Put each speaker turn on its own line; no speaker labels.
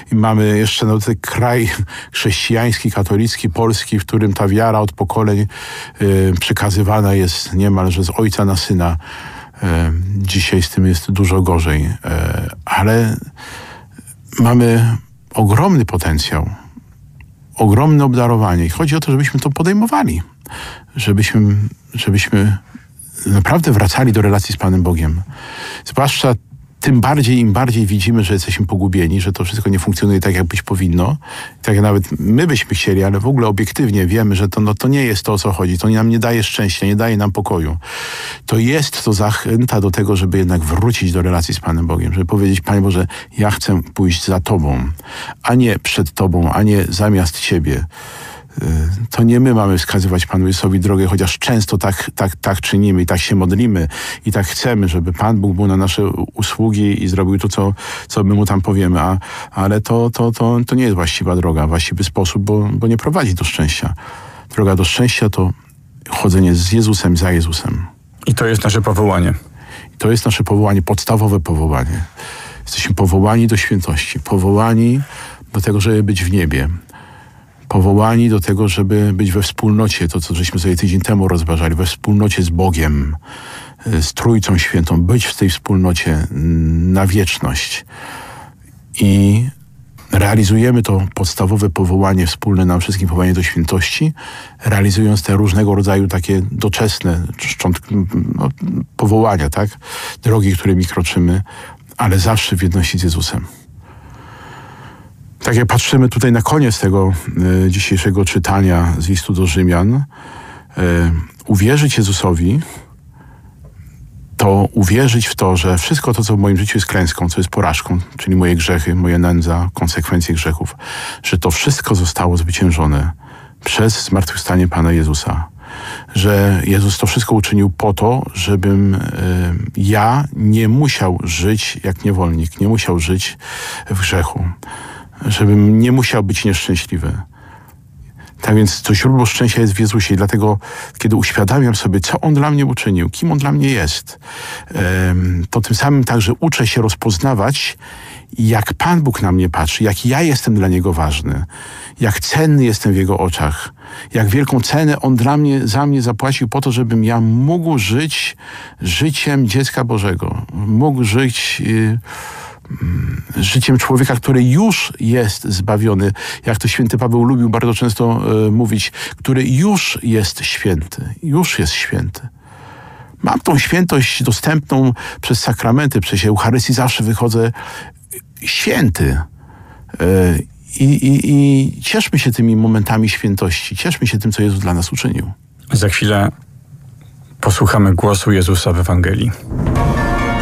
i mamy jeszcze ten kraj chrześcijański, katolicki, polski, w którym ta wiara od pokoleń przekazywana jest niemalże z ojca na syna. Dzisiaj z tym jest dużo gorzej, ale mamy ogromny potencjał, ogromne obdarowanie i chodzi o to, żebyśmy to podejmowali, żebyśmy naprawdę wracali do relacji z Panem Bogiem. Zwłaszcza tym bardziej, im bardziej widzimy, że jesteśmy pogubieni, że to wszystko nie funkcjonuje tak, jak być powinno. Tak jak nawet my byśmy chcieli, ale w ogóle obiektywnie wiemy, że to nie jest to, o co chodzi. To nam nie daje szczęścia, nie daje nam pokoju. To jest to zachęta do tego, żeby jednak wrócić do relacji z Panem Bogiem. Żeby powiedzieć, Panie Boże, ja chcę pójść za Tobą, a nie przed Tobą, a nie zamiast Ciebie. To nie my mamy wskazywać Panu Jezusowi drogę, chociaż często tak czynimy i tak się modlimy i tak chcemy, żeby Pan Bóg był na nasze usługi i zrobił to, co my Mu tam powiemy, ale to nie jest właściwa droga, właściwy sposób, bo nie prowadzi do szczęścia. Droga do szczęścia to chodzenie z Jezusem, za Jezusem.
I to jest nasze powołanie.
To jest nasze powołanie, podstawowe powołanie. Jesteśmy powołani do świętości, powołani do tego, żeby być w niebie. Powołani do tego, żeby być we wspólnocie, to co żeśmy sobie tydzień temu rozważali, we wspólnocie z Bogiem, z Trójcą Świętą, być w tej wspólnocie na wieczność. I realizujemy to podstawowe powołanie wspólne nam wszystkim, powołanie do świętości, realizując te różnego rodzaju takie doczesne powołania, tak? Drogi, którymi kroczymy, ale zawsze w jedności z Jezusem. Tak jak patrzymy tutaj na koniec tego dzisiejszego czytania z listu do Rzymian, uwierzyć Jezusowi, to uwierzyć w to, że wszystko to, co w moim życiu jest klęską, co jest porażką, czyli moje grzechy, moja nędza, konsekwencje grzechów, że to wszystko zostało zwyciężone przez zmartwychwstanie Pana Jezusa. Że Jezus to wszystko uczynił po to, żebym ja nie musiał żyć jak niewolnik, nie musiał żyć w grzechu. Żebym nie musiał być nieszczęśliwy. Tak więc to źródło szczęścia jest w Jezusie i dlatego, kiedy uświadamiam sobie, co On dla mnie uczynił, kim On dla mnie jest, to tym samym także uczę się rozpoznawać, jak Pan Bóg na mnie patrzy, jak ja jestem dla Niego ważny, jak cenny jestem w Jego oczach, jak wielką cenę On za mnie zapłacił po to, żebym ja mógł żyć życiem dziecka Bożego, mógł żyć życiem człowieka, który już jest zbawiony, jak to święty Paweł lubił bardzo często mówić, który już jest święty. Mam tą świętość dostępną przez sakramenty, przez Eucharystii zawsze wychodzę święty. I cieszmy się tymi momentami świętości, cieszmy się tym, co Jezus dla nas uczynił.
Za chwilę posłuchamy głosu Jezusa w Ewangelii.